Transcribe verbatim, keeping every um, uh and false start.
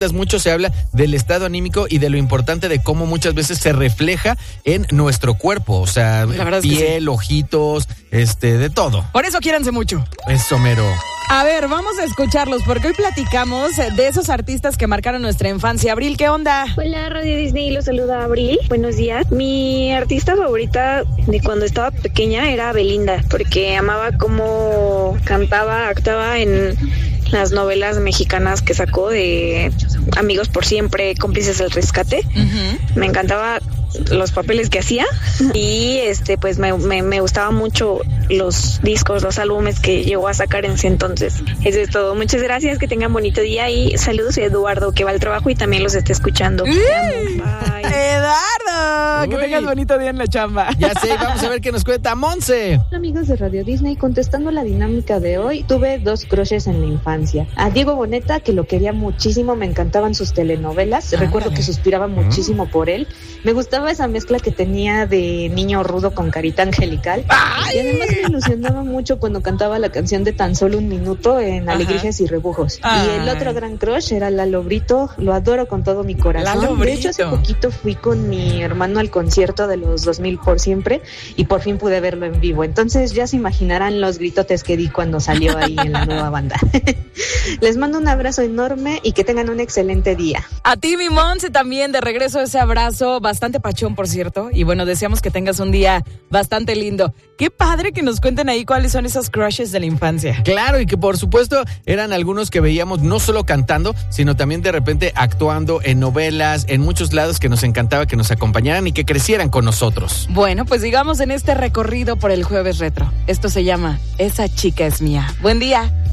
mucho se habla del estado anímico y de lo importante de cómo muchas veces se refleja en nuestro cuerpo, o sea, piel, sí. ojitos, este, de todo. Por eso quiéranse mucho. Eso mero. A ver, vamos a escucharlos, porque hoy platicamos de esos artistas que marcaron nuestra infancia. Abril, ¿qué onda? Hola, Radio Disney, los saluda Abril. Buenos días. Mi artista favorita de cuando estaba pequeña era Belinda, porque amaba cómo cantaba, actuaba en las novelas mexicanas que sacó de Amigos por Siempre, Cómplices del Rescate. Uh-huh. Me encantaba los papeles que hacía y este pues me, me, me gustaba mucho los discos, los álbumes que llegó a sacar en ese entonces. Eso es todo. Muchas gracias, que tengan bonito día y saludos a Eduardo, que va al trabajo y también los está escuchando. Te amo. Bye. Eduardo, que tengas bonito día en la chamba. Ya sé, vamos a ver qué nos cuenta Monse. Hola amigos de Radio Disney, contestando la dinámica de hoy, tuve dos crushes en la infancia. A Diego Boneta, que lo quería muchísimo, me encantaban sus telenovelas, ah, recuerdo vale. que suspiraba muchísimo por él. Me gustaba esa mezcla que tenía de niño rudo con carita angelical. ¡Ay! Y además me ilusionaba mucho cuando cantaba la canción de Tan Solo un Minuto en Alegrías y Rebujos. Ay. Y el otro gran crush era Lalo Brito, lo adoro con todo mi corazón. De hecho, hace poquito fui con mi hermano al concierto de los dos mil por siempre y por fin pude verlo en vivo. Entonces ya se imaginarán los gritotes que di cuando salió ahí en la nueva banda. Les mando un abrazo enorme y que tengan un excelente día. A ti, mi Monse, también de regreso ese abrazo, bastante pachón, por cierto, y bueno, deseamos que tengas un día bastante lindo. Qué padre que nos cuenten ahí cuáles son esos crushes de la infancia. Claro, y que por supuesto eran algunos que veíamos no solo cantando, sino también de repente actuando en novelas, en muchos lados, que nos encantaba que nos acompañaran y que crecieran con nosotros. Bueno, pues sigamos en este recorrido por el Jueves Retro. Esto se llama Esa chica es mía. Buen día.